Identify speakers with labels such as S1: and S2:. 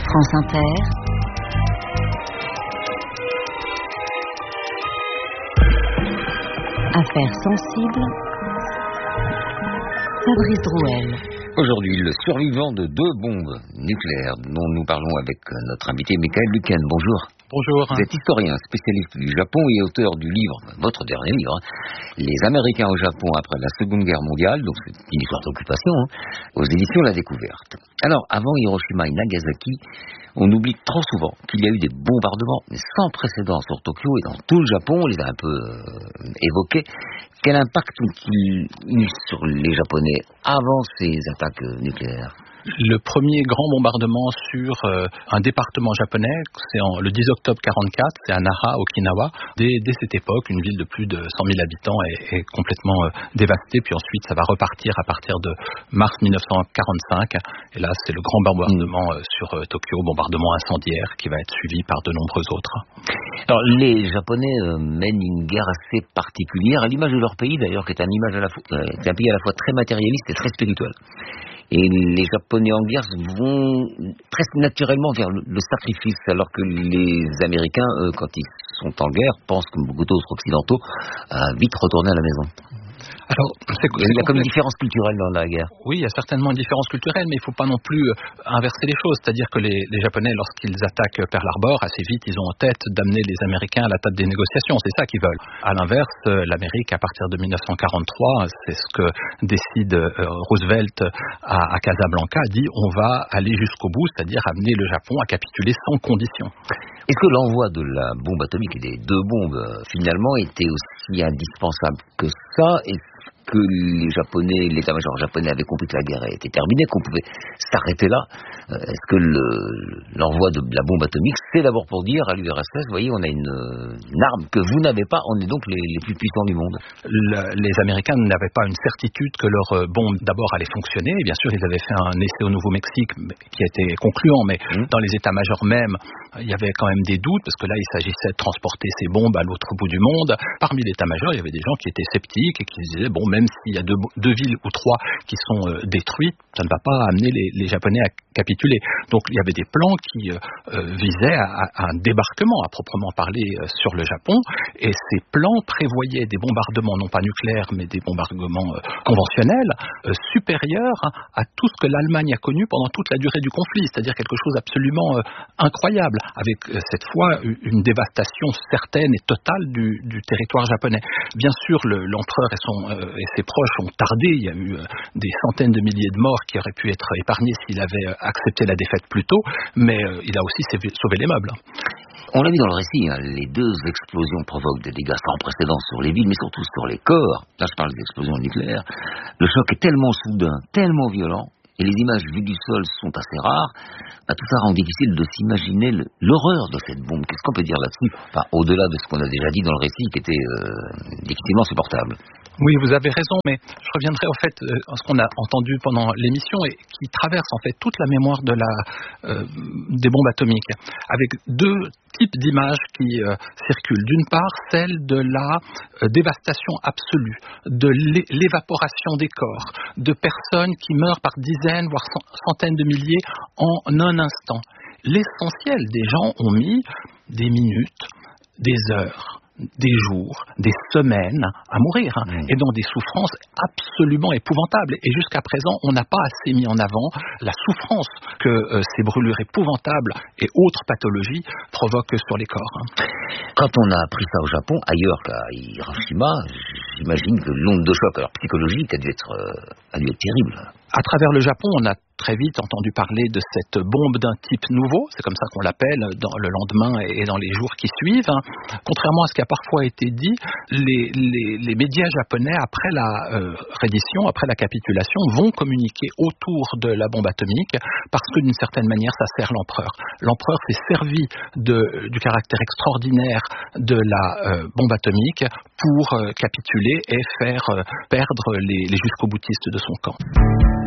S1: France Inter. Affaires sensibles. Fabrice Drouel.
S2: Aujourd'hui, le survivant de 2 bombes nucléaires dont nous parlons avec notre invité Michael Lueken. Bonjour.
S3: Bonjour.
S2: Vous êtes historien, spécialiste du Japon et auteur du livre, votre dernier livre, Les Américains au Japon après la Seconde Guerre mondiale, donc c'est une histoire d'occupation, aux éditions La Découverte. Alors, avant Hiroshima et Nagasaki, on oublie trop souvent qu'il y a eu des bombardements sans précédent sur Tokyo et dans tout le Japon, on les a un peu évoqués. Quel impact ont-ils eu sur les Japonais avant ces attaques nucléaires ?
S3: Le premier grand bombardement sur un département japonais, c'est le 10 octobre 1944, c'est à Nara, Okinawa. Dès cette époque, une ville de plus de 100 000 habitants est complètement dévastée. Puis ensuite, ça va repartir à partir de mars 1945. Et là, c'est le grand bombardement sur Tokyo, bombardement incendiaire, qui va être suivi par de nombreux autres.
S2: Alors, les Japonais mènent une guerre assez particulière, à l'image de leur pays d'ailleurs, qui est un pays à la fois très matérialiste et très spirituel. Et les Japonais en guerre vont très naturellement vers le sacrifice, alors que les Américains, quand ils sont en guerre, pensent, comme beaucoup d'autres occidentaux, à vite retourner à la maison.
S3: Alors,
S2: il y a comme une différence culturelle dans la guerre.
S3: Oui, il y a certainement une différence culturelle, mais il ne faut pas non plus inverser les choses. C'est-à-dire que les Japonais, lorsqu'ils attaquent Pearl Harbor, assez vite, ils ont en tête d'amener les Américains à la table des négociations. C'est ça qu'ils veulent. À l'inverse, l'Amérique, à partir de 1943, c'est ce que décide Roosevelt à Casablanca, dit on va aller jusqu'au bout, c'est-à-dire amener le Japon à capituler sans condition.
S2: Est-ce que l'envoi de la bombe atomique et des 2 bombes, finalement, était aussi indispensable que ça ? Que les Japonais, l'état-major japonais avait compris que la guerre était terminée, qu'on pouvait s'arrêter là. Est-ce que l'envoi de la bombe atomique, c'est d'abord pour dire à l'URSS, vous voyez, on a une arme que vous n'avez pas, on est donc les plus puissants du monde.
S3: Les Américains n'avaient pas une certitude que leur bombe d'abord allait fonctionner. Et bien sûr, ils avaient fait un essai au Nouveau-Mexique qui a été concluant, mais dans les états-majors même, il y avait quand même des doutes, parce que là, il s'agissait de transporter ces bombes à l'autre bout du monde. Parmi l'état-major, il y avait des gens qui étaient sceptiques et qui se disaient, bon, même s'il y a 2 villes ou 3 qui sont détruites, ça ne va pas amener les Japonais à capituler. Donc il y avait des plans qui visaient à un débarquement à proprement parler sur le Japon, et ces plans prévoyaient des bombardements non pas nucléaires mais des bombardements conventionnels supérieurs à tout ce que l'Allemagne a connu pendant toute la durée du conflit, c'est-à-dire quelque chose d'absolument incroyable, avec cette fois une dévastation certaine et totale du territoire japonais. Bien sûr, l'empereur et ses proches ont tardé, il y a eu des centaines de milliers de morts qui auraient pu être épargnés s'il avait accepté la défaite plus tôt, mais il a aussi sauvé les meubles.
S2: On l'a vu dans le récit, les 2 explosions provoquent des dégâts sans précédent sur les villes, mais surtout sur les corps. Là, je parle d'explosions nucléaires. Le choc est tellement soudain, tellement violent, et les images vues du sol sont assez rares, tout ça rend difficile de s'imaginer l'horreur de cette bombe. Qu'est-ce qu'on peut dire là-dessus ? Enfin, au-delà de ce qu'on a déjà dit dans le récit, qui était difficilement supportable.
S3: Oui, vous avez raison, mais je reviendrai en fait à ce qu'on a entendu pendant l'émission et qui traverse en fait toute la mémoire des bombes atomiques, avec 2 types d'images qui circulent. D'une part, celle de la dévastation absolue, de l'évaporation des corps, de personnes qui meurent par dizaines, voire centaines de milliers en un instant. L'essentiel des gens ont mis des minutes, des heures, des jours, des semaines à mourir, et dans des souffrances absolument épouvantables. Et jusqu'à présent, on n'a pas assez mis en avant la souffrance que ces brûlures épouvantables et autres pathologies provoquent sur les corps.
S2: Quand on a appris ça au Japon, ailleurs qu'à Hiroshima, j'imagine que l'onde de choc psychologique a dû être terrible.
S3: À travers le Japon, on a très vite entendu parler de cette bombe d'un type nouveau, c'est comme ça qu'on l'appelle dans le lendemain et dans les jours qui suivent. Contrairement à ce qui a parfois été dit, les médias japonais, après la reddition, après la capitulation, vont communiquer autour de la bombe atomique parce que d'une certaine manière, ça sert l'empereur. L'empereur s'est servi du caractère extraordinaire de la bombe atomique pour capituler et faire perdre les jusqu'au-boutistes de son camp.